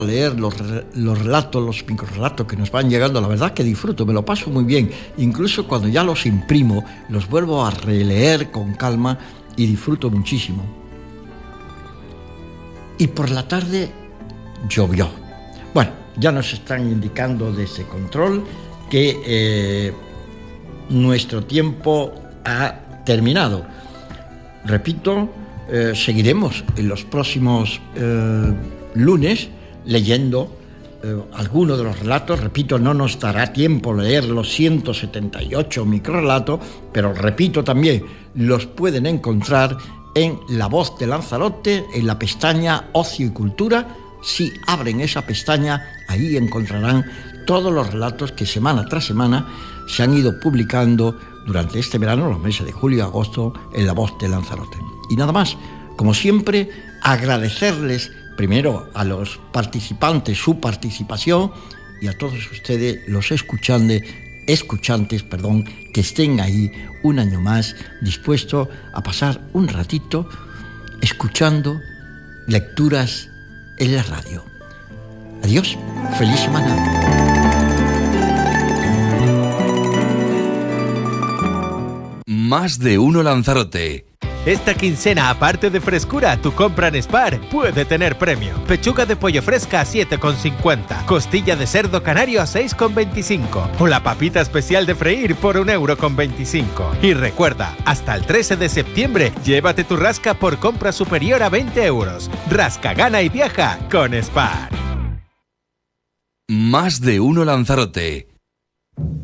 leer los relatos, los microrelatos que nos van llegando. La verdad que disfruto, me lo paso muy bien. Incluso cuando ya los imprimo, los vuelvo a releer con calma y disfruto muchísimo. Y por la tarde llovió. Bueno, ya nos están indicando desde control que nuestro tiempo ha terminado. Repito, seguiremos en los próximos lunes leyendo algunos de los relatos. Repito, no nos dará tiempo leer los 178 microrelatos, pero repito también, los pueden encontrar en La Voz de Lanzarote, en la pestaña Ocio y Cultura. Si abren esa pestaña, ahí encontrarán todos los relatos que semana tras semana se han ido publicando durante este verano, los meses de julio y agosto, en La Voz de Lanzarote. Y nada más, como siempre, agradecerles primero a los participantes su participación y a todos ustedes, los escuchantes, que estén ahí un año más dispuestos a pasar un ratito escuchando lecturas en la radio. Adiós, feliz semana. Más de uno Lanzarote. Esta quincena, aparte de frescura, tu compra en Spar puede tener premio. Pechuga de pollo fresca a 7,50. Costilla de cerdo canario a 6,25. O la papita especial de freír por 1,25 €. Y recuerda, hasta el 13 de septiembre, llévate tu rasca por compra superior a 20 €. Rasca, gana y viaja con Spar. Más de uno Lanzarote.